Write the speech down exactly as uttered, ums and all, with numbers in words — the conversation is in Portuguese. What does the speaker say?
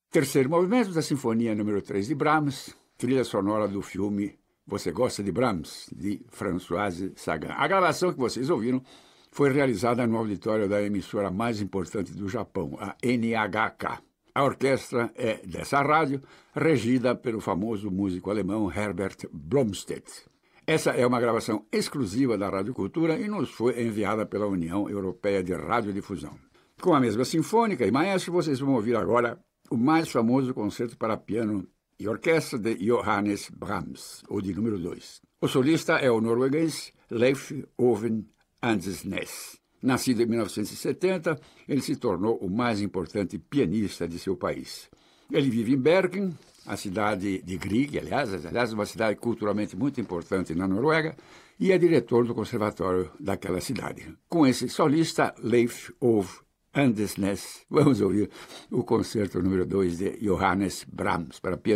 Terceiro movimento da Sinfonia número três de Brahms, trilha sonora do filme Você Gosta de Brahms, de Françoise Sagan. A gravação que vocês ouviram foi realizada no auditório da emissora mais importante do Japão, a N H K. A orquestra é dessa rádio, regida pelo famoso músico alemão Herbert Blomstedt. Essa é uma gravação exclusiva da Rádio Cultura e nos foi enviada pela União Europeia de Radiodifusão. Com a mesma sinfônica e maestro, vocês vão ouvir agora o mais famoso concerto para piano e orquestra de Johannes Brahms, o de número dois. O solista é o norueguês Leif Ove Andsnes. Nascido em mil novecentos e setenta, ele se tornou o mais importante pianista de seu país. Ele vive em Bergen, a cidade de Grieg, aliás, aliás, uma cidade culturalmente muito importante na Noruega, e é diretor do conservatório daquela cidade. Com esse solista, Leif Ove Andsnes, vamos ouvir o concerto número dois de Johannes Brahms para piano.